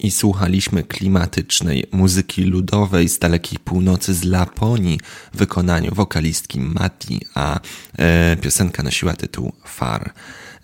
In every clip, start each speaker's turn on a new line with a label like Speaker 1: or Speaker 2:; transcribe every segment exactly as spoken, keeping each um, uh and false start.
Speaker 1: i słuchaliśmy klimatycznej muzyki ludowej z dalekiej północy, z Laponii w wykonaniu wokalistki Mati, a e, piosenka nosiła tytuł Far.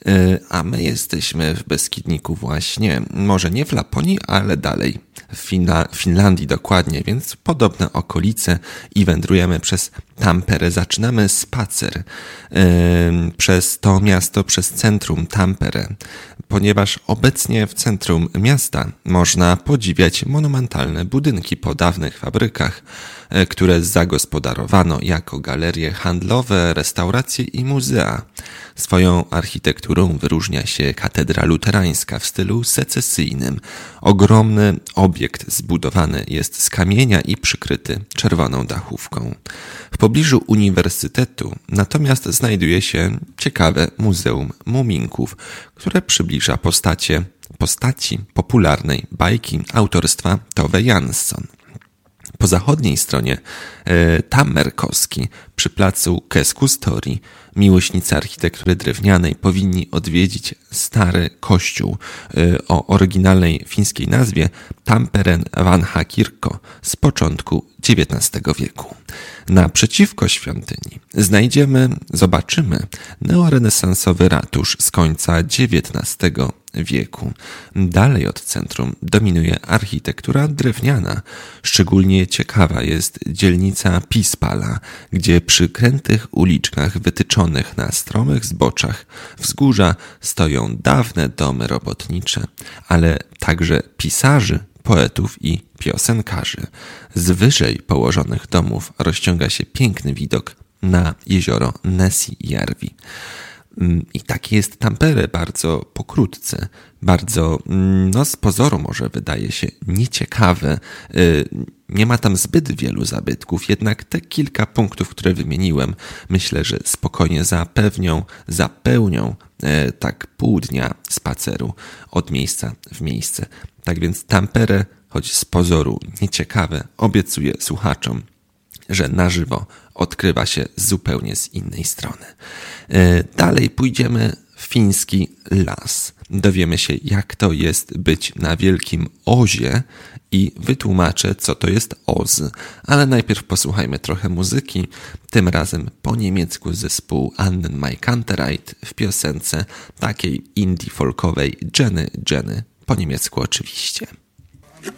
Speaker 1: A my jesteśmy w Beskidniku właśnie, może nie w Laponii, ale dalej, w Finla- Finlandii dokładnie, więc podobne okolice i wędrujemy przez Tamperę. Zaczynamy spacer yy, przez to miasto, przez centrum Tampere, ponieważ obecnie w centrum miasta można podziwiać monumentalne budynki po dawnych fabrykach, yy, które zagospodarowano jako galerie handlowe, restauracje i muzea. Swoją architekturą wyróżnia się katedra luterańska w stylu secesyjnym. Ogromny obiekt zbudowany jest z kamienia i przykryty czerwoną dachówką. W pobliżu uniwersytetu natomiast znajduje się ciekawe Muzeum Muminków, które przybliża postacie, postaci popularnej bajki autorstwa Tove Jansson. Po zachodniej stronie e, Tammerkoski przy placu Keskustori miłośnicy architektury drewnianej powinni odwiedzić stary kościół e, o oryginalnej fińskiej nazwie Tamperen Vanha Kirkko z początku dziewiętnastego wieku. Naprzeciwko świątyni znajdziemy, zobaczymy neorenesansowy ratusz z końca dziewiętnastego wieku. Dalej od centrum dominuje architektura drewniana. Szczególnie ciekawa jest dzielnica Pispala, gdzie przy krętych uliczkach wytyczonych na stromych zboczach wzgórza stoją dawne domy robotnicze, ale także pisarzy, poetów i piosenkarzy. Z wyżej położonych domów rozciąga się piękny widok na jezioro Nesijärvi. I taki jest Tampere bardzo pokrótce, bardzo, no z pozoru może wydaje się nieciekawe. Nie ma tam zbyt wielu zabytków, jednak te kilka punktów, które wymieniłem, myślę, że spokojnie zapewnią, zapełnią tak pół dnia spaceru od miejsca w miejsce. Tak więc Tampere, choć z pozoru nieciekawe, obiecuję słuchaczom, że na żywo odkrywa się zupełnie z innej strony. Dalej pójdziemy w fiński las. Dowiemy się, jak to jest być na wielkim ozie i wytłumaczę, co to jest oz. Ale najpierw posłuchajmy trochę muzyki, tym razem po niemiecku zespół Annen Mai Kantereit w piosence takiej indie folkowej Jenny Jenny, po niemiecku oczywiście.